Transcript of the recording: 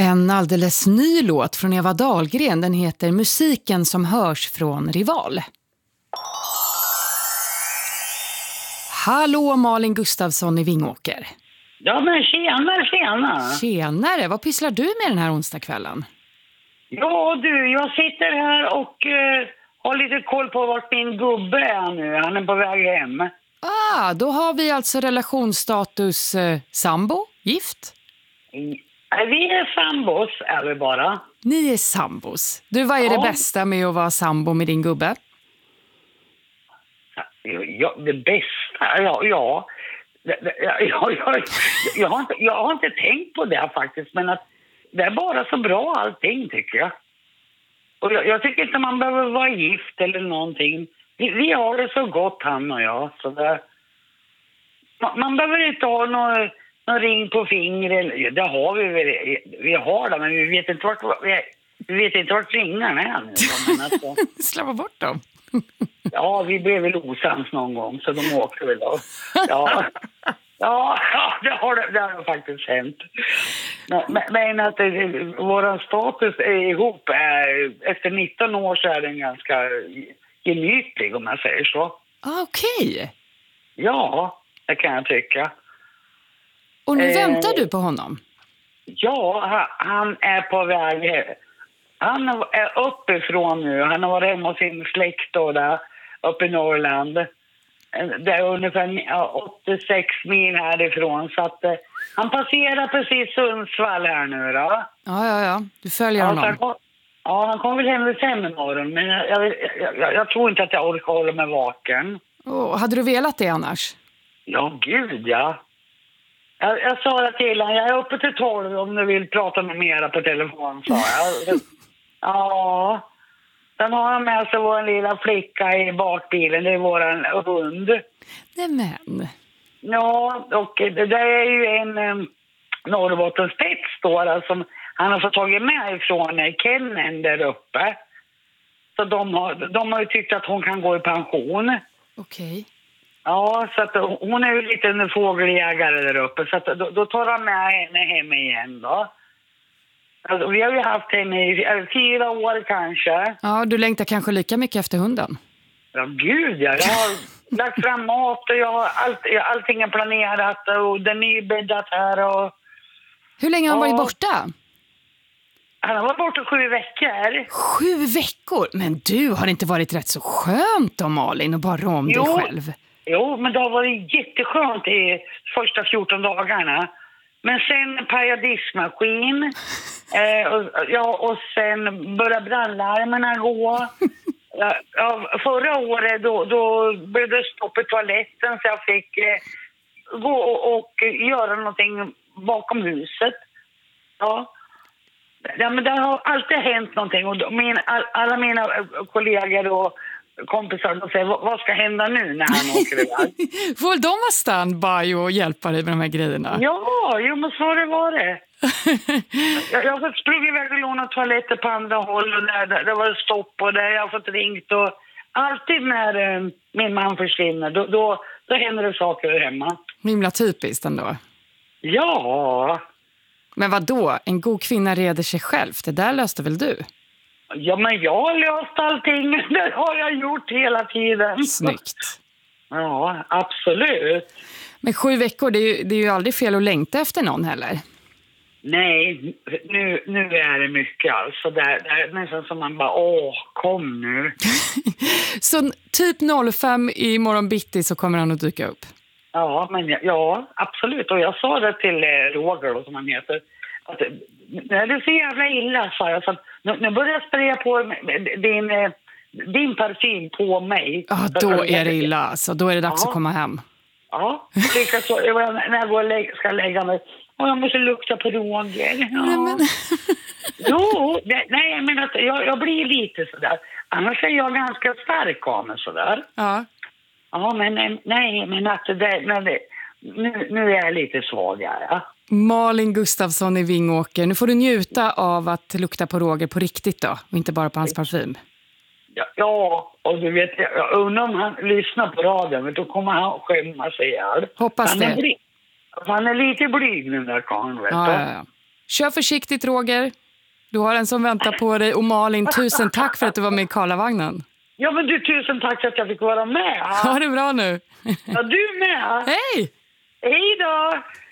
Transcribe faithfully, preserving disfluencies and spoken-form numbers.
En alldeles ny låt från Eva Dahlgren. Den heter Musiken som hörs från Rival. Hallå, Malin Gustafsson i Vingåker. Ja, men tjena, tjena. Tjenare, vad pysslar du med den här onsdagskvällen? Ja, du, jag sitter här och eh, har lite koll på vart min gubbe är nu. Han är på väg hem. Ah, då har vi alltså relationsstatus eh, sambo, gift? Nej, vi är sambos, är vi bara. Ni är sambos. Du, vad är Ja. det bästa med att vara sambo med din gubbe? Ja, det bästa, ja, ja. Det, det, ja, ja, ja. Jag, har inte, jag har inte tänkt på det faktiskt, men att det är bara så bra allting, tycker jag. Och jag, jag tycker inte man behöver vara gift eller någonting. Vi, vi har det så gott, han och jag. Så det, man, man behöver inte ha någon, någon ring på fingret. Det har vi väl, vi har det, men vi vet inte vart, vi, vi vet inte vart ringarna är nu. Alltså. Släppa bort dem. Ja, vi blev väl osams någon gång, så de åkte väl då. Ja, ja, ja det, har, det har faktiskt hänt. Men, men att vår status är ihop, är, efter nitton år så är den ganska gemytlig, om jag säger så. Ah, okej. Okay. Ja, det kan jag tycka. Och nu eh, väntar du på honom? Ja, han är på väg. Han är uppifrån nu. Han har varit hemma hos sin släkt då, där, uppe i Norrland. Det är ungefär åttiosex mil härifrån. Så att, eh, han passerar precis Sundsvall här nu då. Ja, ja, ja. Du följer ja, honom. Han kom, ja, han kommer väl hem vid fem imorgon. Men jag, jag, jag, jag tror inte att jag orkar hålla mig vaken. Oh, hade du velat det annars? Ja, gud ja. Jag, jag sa det till honom. Jag är uppe till tolv om du vill prata med mera på telefon, sa jag. Ja, sen har han med sig vår lilla flicka i bakbilen. Det är våran hund. Nämen. Ja, och det där är ju en um, Norrbottenspets då, där, som han har fått tagit med ifrån uh, Kennen där uppe. Så de har, de har ju tyckt att hon kan gå i pension. Okej. Okay. Ja, så att hon är ju lite en fågeljägare där uppe. Så att då, då tar han med henne hem igen då. Alltså, vi har ju haft henne i fyra år kanske. Ja, du längtar kanske lika mycket efter hunden. Ja, gud ja. Jag har lagt fram mat och jag har allt, allting är planerat och den är bäddat här. Och, hur länge har han och, varit borta? Han har varit borta sju veckor. Sju veckor? Men du, har det inte varit rätt så skönt då, Malin, och bara rå om jo, dig själv? Jo, men det har varit jätteskönt i första fjorton dagarna. Men sen paradismaskin. Eh, och, ja, och sen började brandlarmerna gå. Ja, förra året då, då blev det stopp i toaletten så jag fick eh, gå och, och göra någonting bakom huset. Ja. Ja, men det har alltid hänt någonting och min, all, alla mina kollegor och kompisar de säger, vad ska hända nu när han åker iväg? Får de vara standby och hjälpa dig med de här grejerna? Ja, jo, men så det var det. jag, jag har fått sprungit iväg och låna toaletter på andra håll och där, där, där var det stopp och där jag har fått ringt och alltid när eh, min man försvinner då, då, då händer det saker hemma. Himla typiskt ändå. Ja. Men vad då? En god kvinna reder sig själv. Det där löste väl du? Ja, men jag har löst allting. Det har jag gjort hela tiden. Snyggt. Ja, absolut. Men sju veckor, det är ju, det är ju aldrig fel att längta efter någon heller. Nej, nu, nu är det mycket alltså. Det är, det är nästan som man bara, åh, kom nu. Så typ noll fem i morgon bitti så kommer han att dyka upp? Ja, men ja, absolut. Och jag sa det till Roger då, som han heter. Att, nej, det är så jävla illa, sa jag. Så att, nu, nu börjar jag spraya på din, din parfym på mig. Ja, då är det illa. Alltså. Då är det dags ja. att komma hem. Ja, så, när jag går och lä- ska lägga mig. Och jag måste lukta på Roger. Ja. Nej, men... jo, det, nej, men att jag, jag blir lite sådär. Annars är jag ganska stark av mig sådär. Ja. Ja, men nej, men att det, men det, nu, nu är jag lite svagare. Ja. Malin Gustafsson i Vingåker. Nu får du njuta av att lukta på Roger på riktigt då. Och inte bara på hans parfym. Ja, ja och du vet, jag undrar om han lyssnar på radion. Men då kommer han skämma sig ihjäl. Hoppas han det. Är bly, han är lite blyg nu där karln, vet ja, du. ja, ja. Kör försiktigt, Roger. Du har en som väntar på dig. Och Malin, tusen tack för att du var med i Karlavagnen. Ja, men du, tusen tack för att jag fick vara med. Ha det bra nu. Ja, du med. Hej! Hej då!